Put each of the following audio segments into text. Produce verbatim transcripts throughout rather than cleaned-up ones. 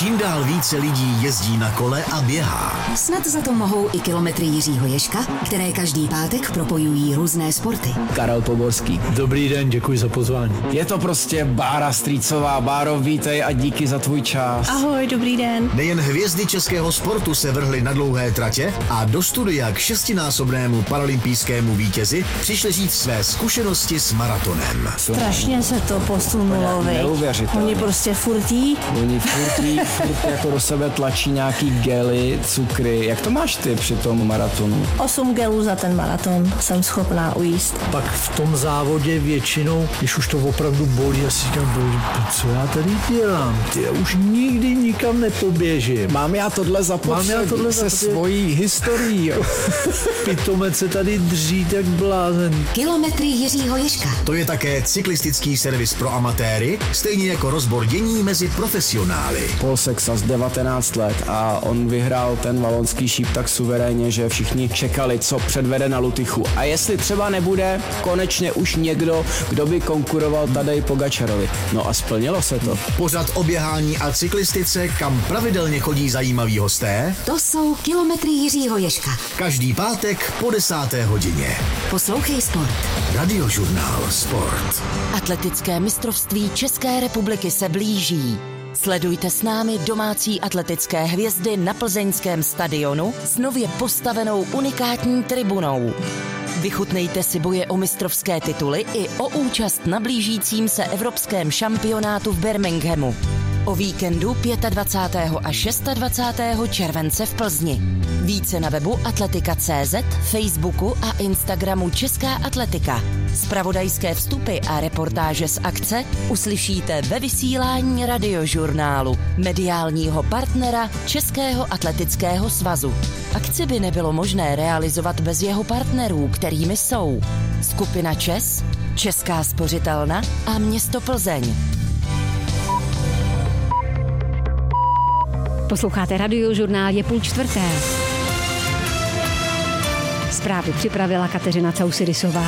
Čím dál více lidí jezdí na kole a běhá. Snad za to mohou i kilometry Jiřího Ježka, které každý pátek propojují různé sporty. Karel Poborský. Dobrý den, děkuji za pozvání. Je to prostě Bára Strýcová. Báro, vítej a díky za tvůj čas. Ahoj, dobrý den. Nejen hvězdy českého sportu se vrhly na dlouhé tratě a do studia k šestinásobnému paralympijskému vítězi přišli říct své zkušenosti s maratonem. Strašně se to posunulo, vy. Neuvěřitelné. Oni prostě furtí. Oni furtí, furt jako do sebe tlačí nějaký gely, cukry. Jak to máš ty při tom maratonu? Osm gelů za ten maraton jsem schopná ujíst. Pak v tom závodě většinou, když už to opravdu bolí, já si říkám, bolí, co já tady dělám? Ty, já už nikdy nikam nepoběžím. Mám já tohle zapotřebí Mám já tohle se zapotřebí. svojí historií. Pitomec se tady dří jak blázen. Kilometry Jiřího Ježka. To je také cyklistický servis pro amatéry, stejně jako rozbor dění mezi profesionály. Paul Sexas, devatenáct let, a on vyhrál ten valonský šíp tak suverénně, že všichni čekali, co předvede na Lutychu. A jestli třeba nebude konečně už někdo, kdo by konkuroval Tadej Pogačarovi. No a splnilo se to. Pořad o běhání a cyklistice, kam pravidelně chodí zajímaví hosté. To jsou kilometry Jiřího Ježka. Každý pátek po desáté hodině. Poslouchej sport. Radiožurnál Sport. Atletické mistrovství České republiky se blíží. Sledujte s námi domácí atletické hvězdy na plzeňském stadionu s nově postavenou unikátní tribunou. Vychutnejte si boje o mistrovské tituly i o účast na blížícím se evropském šampionátu v Birminghamu. O víkendu dvacátého pátého a dvacátého šestého července v Plzni. Více na webu atletika tečka cé zet, Facebooku a Instagramu Česká atletika. Zpravodajské vstupy a reportáže z akce uslyšíte ve vysílání Radiožurnálu, mediálního partnera Českého atletického svazu. Akci by nebylo možné realizovat bez jeho partnerů, kterými jsou Skupina ČES, Česká spořitelna a město Plzeň. Posloucháte Radiožurnál, je půl čtvrté. Zprávy připravila Kateřina Causidisová.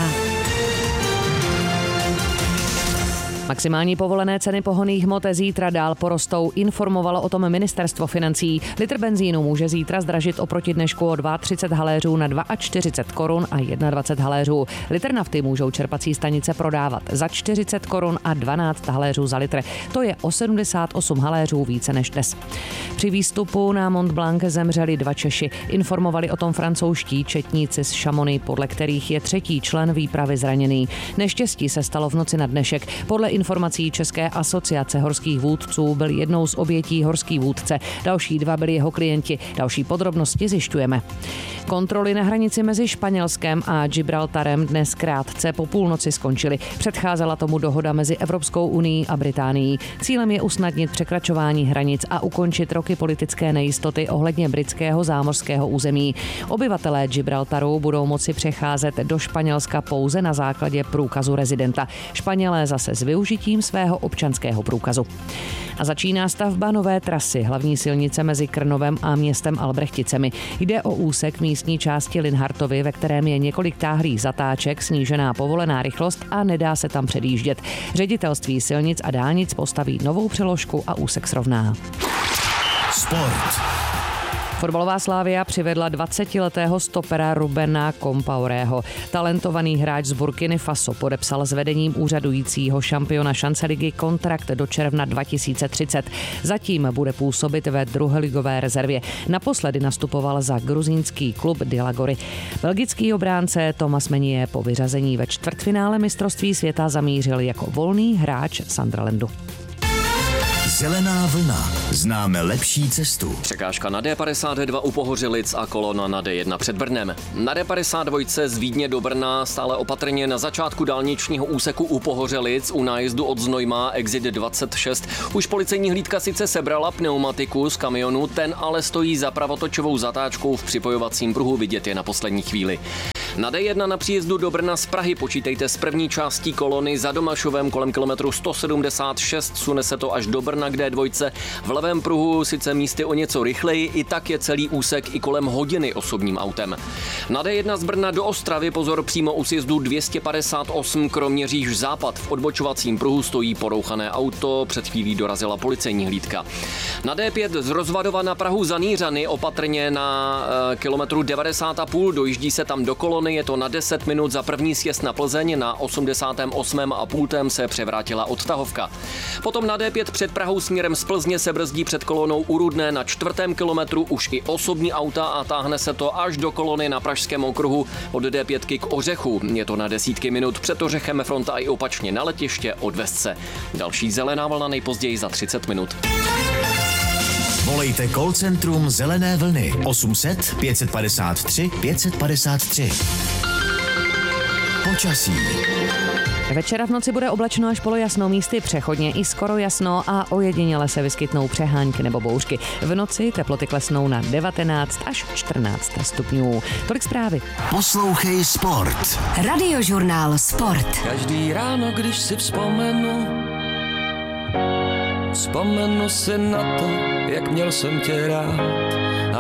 Maximální povolené ceny pohonných hmot zítra dál porostou, informovalo o tom ministerstvo financí. Litr benzínu může zítra zdražit oproti dnešku o třicet dva haléřů na čtyřicet dva korun a dvacet jedna haléřů. Litr nafty můžou čerpací stanice prodávat za čtyřicet korun a dvanáct haléřů za litr. To je o sedmdesát osm haléřů více než dnes. Při výstupu na Mont Blanc zemřeli dva Češi. Informovali o tom francouzští četníci z Chamonix, podle kterých je třetí člen výpravy zraněný. Neštěstí se stalo v noci na dnešek. Podle informací České asociace horských vůdců byl jednou z obětí horský vůdce. Další dva byli jeho klienti. Další podrobnosti zjišťujeme. Kontroly na hranici mezi Španělskem a Gibraltarem dnes krátce po půlnoci skončily. Předcházela tomu dohoda mezi Evropskou unií a Británií. Cílem je usnadnit překračování hranic a ukončit roky politické nejistoty ohledně britského zámořského území. Obyvatelé Gibraltaru budou moci přecházet do Španělska pouze na základě průkazu rezidenta. Španělé zase s využitím svého občanského průkazu. A začíná stavba nové trasy hlavní silnice mezi Krnovem a městem Albrechticemi. Jde o úsek místní části Linhartovy, ve kterém je několik táhlých zatáček, snížená povolená rychlost a nedá se tam předjíždět. Ředitelství silnic a dálnic postaví novou přeložku a úsek srovná. Sport. Fotbalová Slavia přivedla dvacetiletého stopera Rubena Compaorého. Talentovaný hráč z Burkiny Faso podepsal s vedením úřadujícího šampiona šance ligy kontrakt do června dva tisíce třicet. Zatím bude působit ve druholigové rezervě. Naposledy nastupoval za gruzínský klub Dilagory. Belgický obránce Thomas Meunier po vyřazení ve čtvrtfinále mistrovství světa zamířil jako volný hráč Sunderlandu. Zelená vlna. Známe lepší cestu. Překážka na D padesát dva u Pohořelic a kolona na D jedna před Brnem. Na D padesát dva z Vídně do Brna stále opatrně na začátku dálničního úseku u Pohořelic u nájezdu od Znojma exit dvacet šest. Už policejní hlídka sice sebrala pneumatiku z kamionu, ten ale stojí za pravotočovou zatáčkou v připojovacím pruhu, vidět je na poslední chvíli. Na D jedna na příjezdu do Brna z Prahy počítejte s první částí kolony za Domašovem kolem kilometru sto sedmdesát šest, sune se to až do Brna k D dva. V levém pruhu sice místy o něco rychleji, i tak je celý úsek i kolem hodiny osobním autem. Na D jedna z Brna do Ostravy pozor přímo u sjezdu dvě stě padesát osm Kroměříž západ. V odbočovacím pruhu stojí porouchané auto, před chvílí dorazila policejní hlídka. Na D pět z Rozvadova na Prahu za Nýřany opatrně na e, kilometru devadesát a půl, dojíždí se tam do kolony, je to na deset minut za první sjezd na Plzeň, na osmdesátém osmém a půltém se převrátila odtahovka. Potom na D pět před Prahou směrem z Plzně se brzdí před kolonou u Rudné, na čtvrtém kilometru už i osobní auta a táhne se to až do kolony na Pražském okruhu od D pět k Ořechu. Je to na desítky minut před Ořechem, fronta i opačně na letiště od Vesce. Další zelená vlna nejpozději za třicet minut. Volejte call centrum Zelené vlny osm set pět padesát tři pět padesát tři. Počasí. Večera v noci bude oblačno až polojasno, místy přechodně i skoro jasno a ojediněle se vyskytnou přehánky nebo bouřky. V noci teploty klesnou na devatenáct až čtrnáct stupňů. Tolik zprávy. Poslouchej sport. Radiožurnál Sport. Každý ráno, když si vzpomenu, vzpomenu si na to, jak měl jsem tě rád.